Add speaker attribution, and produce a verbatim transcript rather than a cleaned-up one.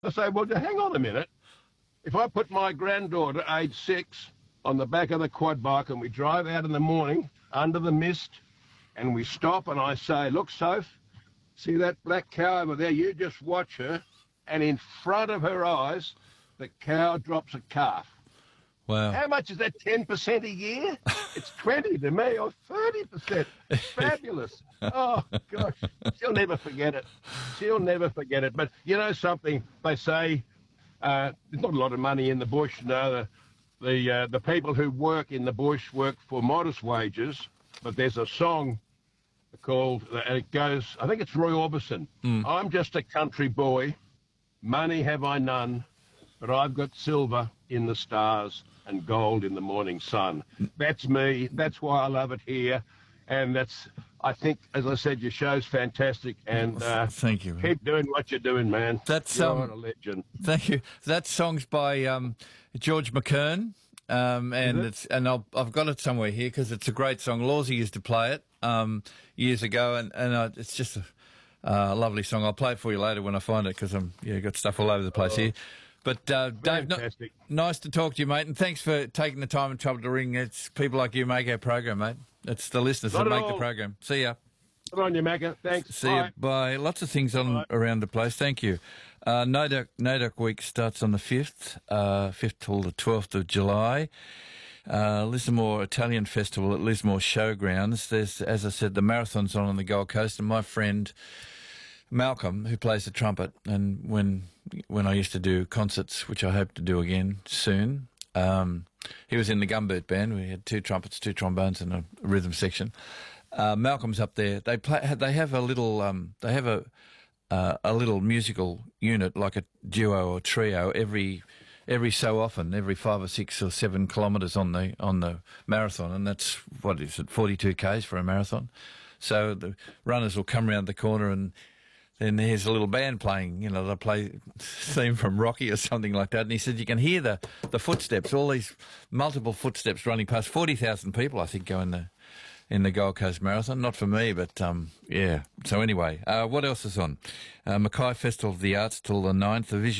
Speaker 1: I say, well, hang on a minute. If I put my granddaughter, age six, on the back of the quad bike and we drive out in the morning under the mist and we stop and I say, look, Soph, see that black cow over there? You just watch her. And in front of her eyes, the cow drops a calf.
Speaker 2: Wow.
Speaker 1: How much is that, ten percent a year? It's twenty to me, or thirty percent. Fabulous. Oh, gosh. She'll never forget it. She'll never forget it. But you know something? They say uh, there's not a lot of money in the bush. No, the the, uh, the people who work in the bush work for modest wages. But there's a song called, and it goes, I think it's Roy Orbison. Mm. I'm just a country boy. Money have I none, but I've got silver in the stars and gold in the morning sun. That's me. That's why I love it here. And that's, I think, as I said, your show's fantastic. And uh,
Speaker 2: thank you. Man.
Speaker 1: Keep doing what you're doing, man.
Speaker 2: That's
Speaker 1: you're
Speaker 2: um,
Speaker 1: a legend.
Speaker 2: Thank you. That song's by um, George McKern, um, and it? it's and I'll, I've got it somewhere here because it's a great song. Lawsy used to play it um, years ago, and and uh, it's just a uh, lovely song. I'll play it for you later when I find it because I'm yeah got stuff all over the place oh. here. But, uh, Dave, no, nice to talk to you, mate, and thanks for taking the time and trouble to ring. It's people like you make our program, mate. It's the listeners
Speaker 1: Not
Speaker 2: that make
Speaker 1: all.
Speaker 2: the program. See ya.
Speaker 1: Good on you, Macca. Thanks.
Speaker 2: See
Speaker 1: Bye.
Speaker 2: you. Bye. Lots of things on
Speaker 1: Bye.
Speaker 2: around the place. Thank you. Uh, No Duck, No Duck Week starts on the fifth, uh, fifth till the twelfth of July. Uh, Lismore Italian Festival at Lismore Showgrounds. There's, as I said, the marathon's on on the Gold Coast, and my friend Malcolm, who plays the trumpet, and when when I used to do concerts, which I hope to do again soon, um, he was in the Gumboot band. We had two trumpets, two trombones, and a rhythm section. Uh, Malcolm's up there. They play. They have a little. Um, they have a uh, a little musical unit, like a duo or trio, every every so often, every five or six or seven kilometres on the on the marathon, and that's what is it, forty-two k's for a marathon. So the runners will come around the corner and. Then there's a little band playing, you know, they'll play theme from Rocky or something like that. And he said you can hear the, the footsteps, all these multiple footsteps running past. forty thousand people, I think, go in the in the Gold Coast Marathon. Not for me, but, um, yeah. So anyway, uh, what else is on? Uh, Mackay Festival of the Arts till the ninth. The Vision